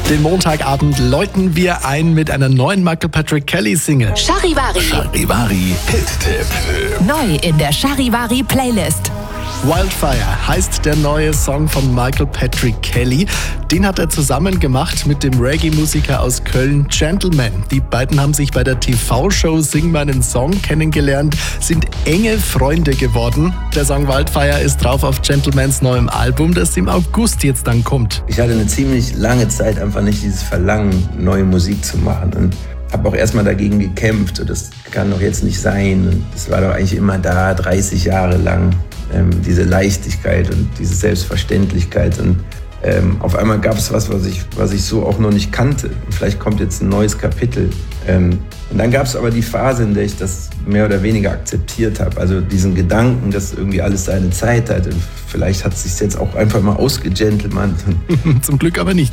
Den Montagabend läuten wir ein mit einer neuen Michael Patrick Kelly Single. Charivari. Charivari Hit-Tipp. Neu in der Charivari Playlist. Wildfire heißt der neue Song von Michael Patrick Kelly. Den hat er zusammen gemacht mit dem Reggae-Musiker aus Köln Gentleman. Die beiden haben sich bei der TV-Show Sing meinen Song kennengelernt, sind enge Freunde geworden. Der Song Wildfire ist drauf auf Gentlemans neuem Album, das im August jetzt dann kommt. Ich hatte eine ziemlich lange Zeit einfach nicht dieses Verlangen, neue Musik zu machen und habe auch erstmal dagegen gekämpft. Und das kann doch jetzt nicht sein. Und das war doch eigentlich immer da, 30 Jahre lang. Diese Leichtigkeit und diese Selbstverständlichkeit. Und auf einmal gab es was ich so auch noch nicht kannte. Vielleicht kommt jetzt ein neues Kapitel. Und dann gab es aber die Phase, in der ich das mehr oder weniger akzeptiert habe. Also diesen Gedanken, dass irgendwie alles seine Zeit hat. Und vielleicht hat es sich jetzt auch einfach mal ausgegentlemannt. Zum Glück aber nicht.